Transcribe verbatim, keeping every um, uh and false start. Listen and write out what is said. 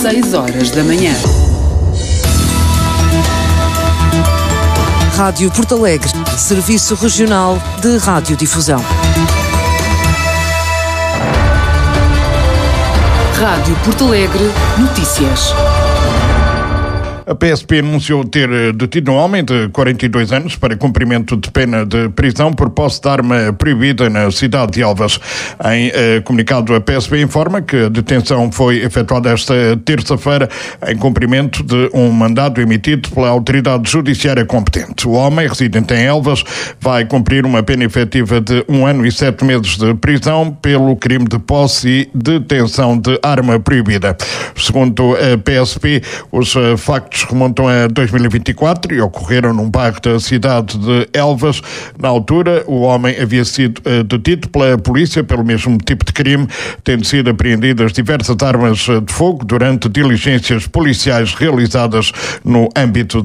seis horas da manhã. Rádio Porto Alegre, Serviço Regional de Radiodifusão. Rádio Porto Alegre, notícias. A P S P anunciou ter detido um homem de quarenta e dois anos para cumprimento de pena de prisão por posse de arma proibida na cidade de Elvas. Em eh, comunicado, a P S P informa que a detenção foi efetuada esta terça-feira em cumprimento de um mandado emitido pela autoridade judiciária competente. O homem, residente em Elvas, vai cumprir uma pena efetiva de um ano e sete meses de prisão pelo crime de posse e detenção de arma proibida. Segundo a P S P, os uh, factos remontam a dois mil e vinte e quatro e ocorreram num bairro da cidade de Elvas. Na altura, o homem havia sido uh, detido pela polícia pelo mesmo tipo de crime, tendo sido apreendidas diversas armas de fogo durante diligências policiais realizadas no âmbito